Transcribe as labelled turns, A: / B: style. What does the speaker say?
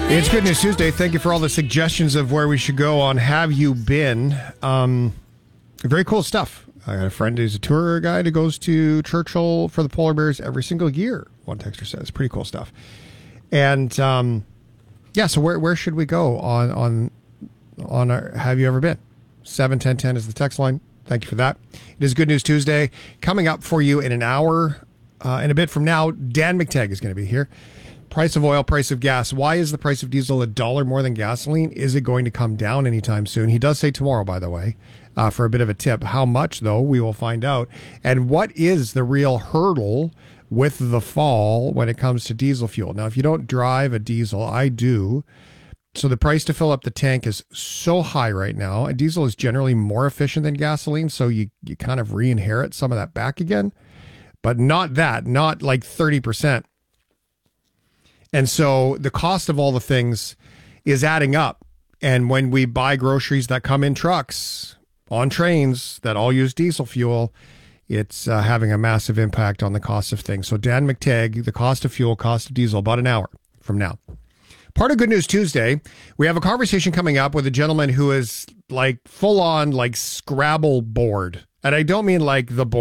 A: It's Good News Tuesday. Thank you for all the suggestions of where we should go on Have You Been. Very cool stuff. I got a friend who's a tour guide who goes to Churchill for the Polar Bears every single year, one texter says. Pretty cool stuff. And, so where should we go on our Have You Ever Been? 71010 is the text line. Thank you for that. It is Good News Tuesday. Coming up for you in an hour, in a bit from now, Dan McTagg is going to be here. Price of oil, price of gas. Why is the price of diesel $1 more than gasoline? Is it going to come down anytime soon? He does say tomorrow, by the way, for a bit of a tip. How much, though, we will find out. And what is the real hurdle with the fall when it comes to diesel fuel? Now, if you don't drive a diesel, I do. So the price to fill up the tank is so high right now. And diesel is generally more efficient than gasoline, so you kind of re-inherit some of that back again. But not like 30%. And so the cost of all the things is adding up. And when we buy groceries that come in trucks, on trains that all use diesel fuel, it's having a massive impact on the cost of things. So Dan McTagg, the cost of fuel, cost of diesel, about an hour from now. Part of Good News Tuesday, we have a conversation coming up with a gentleman who is like full on like Scrabble board. And I don't mean like the board